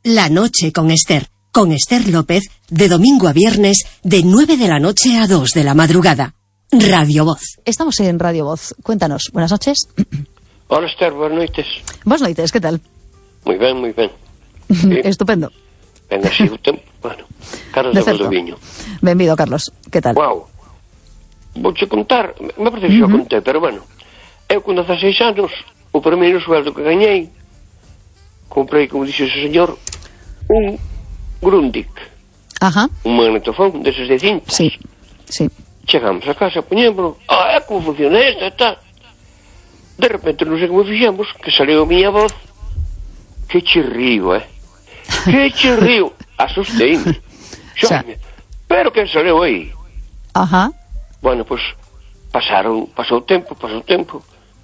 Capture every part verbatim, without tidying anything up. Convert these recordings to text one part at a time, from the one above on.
La noche con Esther. Con Esther López, de domingo a viernes, de nueve de la noche a dos de la madrugada. Radio Voz. Estamos en Radio Voz. Cuéntanos. Buenas noches. Hola, Esther, buenas noites. Buenas noites, ¿qué tal? Moi ben, moi ben. Sí. Estupendo. Ben, así o tempo. Bueno, Carlos de, de Valdoviño. Benvido, Carlos. ¿Qué tal? Wow. Vouche contar, me parece que uh -huh. xa contei, pero bueno, eu con dezaseis anos, o primeiro sueldo que gañei, comprei, como dixe o señor, un Grundig. Ajá. Un magnetofón deses de cintas. Sí, sí. Chegamos a casa, poñémolo, ah, é como funciona esta, está. De repente, non sei como fixemos, que saliu a miña voz, que chirrío, eh? Que chirrío. Asusteime. Xome, pero que saliu aí? Ajá. Bueno, pois, pues, pasaron, pasou o tempo, pasou o tempo.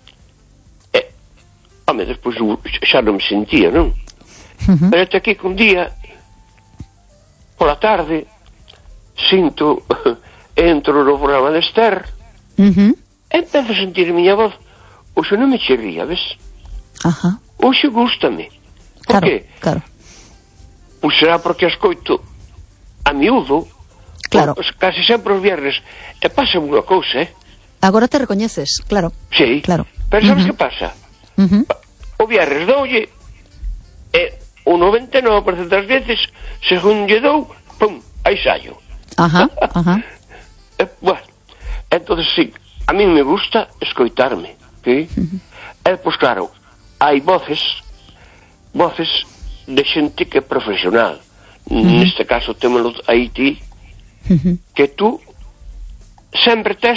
E, home, despois xa non me sentía, non? Uh -huh. Pero até aquí que un día, pola tarde, sinto, entro no programa de Esther, uh -huh. e empezo a sentir a miña voz, oxe non me chirría, ves? Ajá. Oxe gústame. Por claro, que? Claro. Pois será porque escoito a miúdo, claro. Por, casi sempre os viernes, e pasa unha cousa, eh? Agora te recoñeces, claro. Sí, claro. Pero sabes uh -huh. que pasa? Uh -huh. O viernes doulle, e o noventa e nove por cento das veces, según lle dou, pum, aí saio. Ajá, ajá. E, bueno, entonces sí, a mí me gusta escoitarme, ¿sí? Uh -huh. E, pois claro, hai voces, voces de xente que é profesional. Uh -huh. Neste caso, témolo aí ti, uh -huh. que tú sempre tes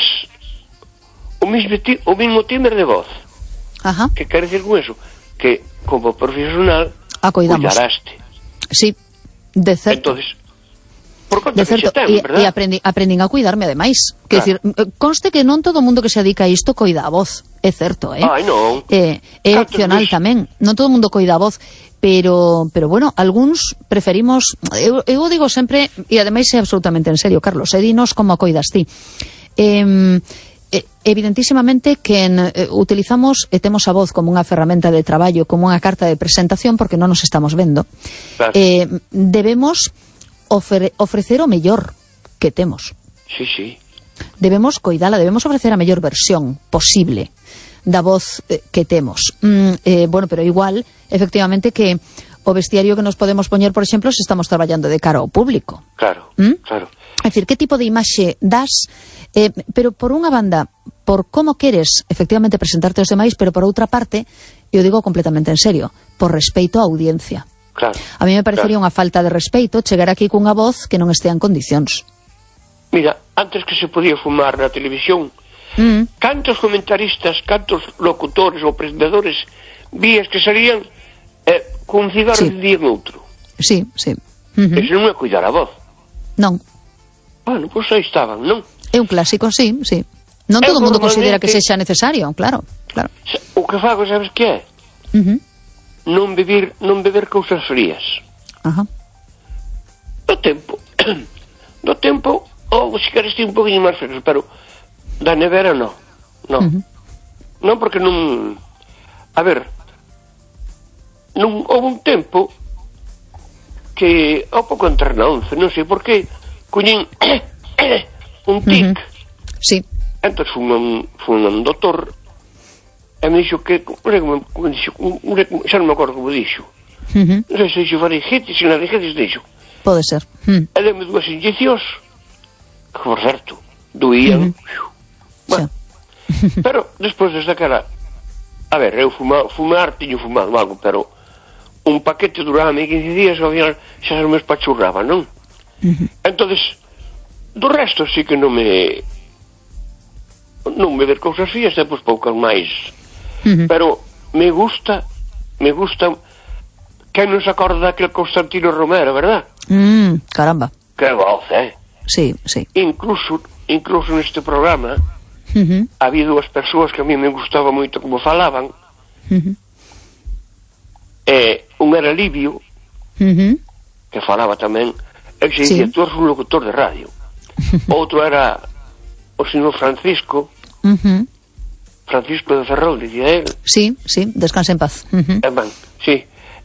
o mismo, ti, o mismo timbre de voz. Ajá. Que quer decir con eso? Que como profesional cuidaraste. Sí, de certo. Entonces, por conta de certo, que ten, e, verdad? E aprendi, aprendín a cuidarme ademais. Quer claro. Decir, conste que non todo o mundo que se dedica a isto coida a voz. É certo, eh? Ai, non. É, é opcional tamén. Non todo o mundo coida a voz. Pero, pero bueno, algúns preferimos... Eu, eu digo sempre, e ademais é absolutamente en serio, Carlos, e dinos como coidas ti. Eh, evidentísimamente que en, eh, utilizamos e temos a voz como unha ferramenta de traballo, como unha carta de presentación, porque non nos estamos vendo. Claro. Eh, debemos ofre, ofrecer o mellor que temos. Sí, sí. Debemos coidala, debemos ofrecer a mellor versión posible da voz eh, que temos. Mm, eh, bueno, pero igual, efectivamente, que o vestiario que nos podemos poñer, por exemplo, se estamos traballando de cara ao público. Claro, ¿Mm? claro. É dicir, que tipo de imaxe das, eh, pero por unha banda, por como queres efectivamente presentarte aos demais, pero por outra parte, eu digo completamente en serio, por respeito á audiencia. Claro. A mí me parecería claro. Unha falta de respeito chegar aquí cunha voz que non estea en condicións. Mira, antes que se podía fumar na televisión, mm. cantos comentaristas, cantos locutores ou presentadores vías que salían eh, cun cigarro sí. de día en outro. Sí, sí. Uh -huh. Ese non é cuidar a voz. Non. Bueno, pois aí estaban, non? É un clásico, sí, sí. Non todo o mundo considera que sexa necesario, claro, claro. O que fago, sabes que é? Uh -huh. Non beber, non beber cousas frías. Ajá. Do tempo, do tempo, ou se queres ti un poquinho máis fresco, pero da nevera non, non. Uh -huh. Non porque non... A ver, non houve un tempo que, ao pouco entre na once, non sei por que, cuñín un tic. Uh -huh. Sí. Entón fun un, fun un doutor e me dixo que, como, como dixo, xa non me acordo como dixo. Uh -huh. Non sei se dixo faringitis, se laringitis dixo. Pode ser. Uh -huh. E deme dúas inyeccións que, por certo, doían. Uh -huh. Bueno, sí. Pero despois desde aquela, a ver, eu fuma, fumar, tiño fumado algo, pero un paquete duraba quince días, ao final xa se me espachurraba, non? Uh -huh. Entonces, do resto sí que non me non me ver cousas fías, depois poucas máis. Uh -huh. Pero me gusta, me gusta, que non se acorda daquele Constantino Romero, verdad? Mm, caramba. Que voz, eh? Sí, sí. Incluso, incluso neste programa, uh -huh. había dúas persoas que a mí me gustaba moito como falaban. Uh -huh. Eh, un era Livio, uh -huh. que falaba tamén, e que se dicía, sí. Tú eres un locutor de radio. Outro era o señor Francisco, uh -huh. Francisco de Ferrol, dicía él. Sí, sí, descanse en paz. Uh -huh. Eh, man, sí.